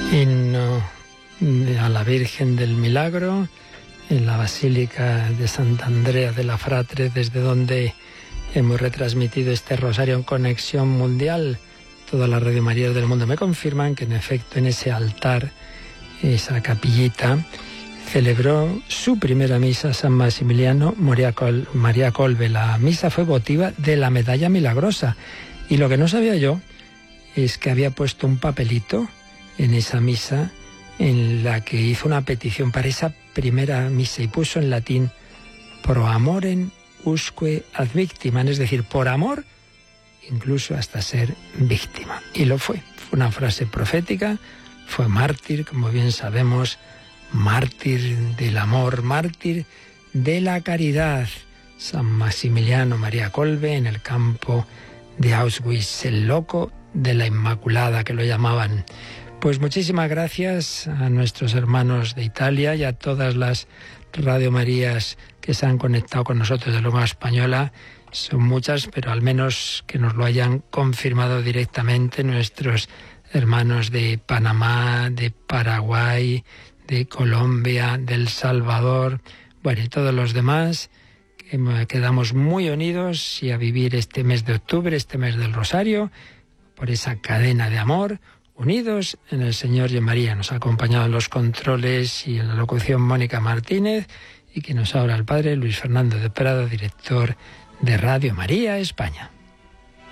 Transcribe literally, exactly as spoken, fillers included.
Himno a la Virgen del Milagro en la Basílica de Santa Andrea de la Fratre, desde donde hemos retransmitido este rosario en conexión mundial. Todas las Radio Marías del mundo me confirman que en efecto en ese altar, esa capillita, celebró su primera misa San Maximiliano María, Col- María Colbe. La misa fue votiva de la Medalla Milagrosa. Y lo que no sabía yo es que había puesto un papelito en esa misa en la que hizo una petición para esa primera misa y puso en latín pro amorem usque ad victimam, es decir, por amor incluso hasta ser víctima. Y lo fue. Fue una frase profética, fue mártir, como bien sabemos, mártir del amor, mártir de la caridad. San Maximiliano María Colbe en el campo de Auschwitz, el loco de la Inmaculada, que lo llamaban. Pues muchísimas gracias a nuestros hermanos de Italia y a todas las Radio Marías que se han conectado con nosotros de lengua española. Son muchas, pero al menos que nos lo hayan confirmado directamente nuestros hermanos de Panamá, de Paraguay, de Colombia, de El Salvador, bueno, y todos los demás, que quedamos muy unidos y a vivir este mes de octubre, este mes del Rosario, por esa cadena de amor, unidos en el Señor y en María. Nos ha acompañado en los controles y en la locución Mónica Martínez, y que nos habla el Padre Luis Fernando de Prada, director de Radio María España.